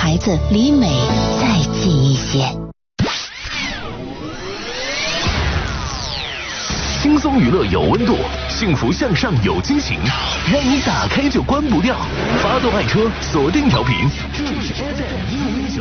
孩子离美再近一些。 轻松娱乐有温度，幸福向上有激情，让你打开就关不掉。发动爱车，锁定调频，这里是 FM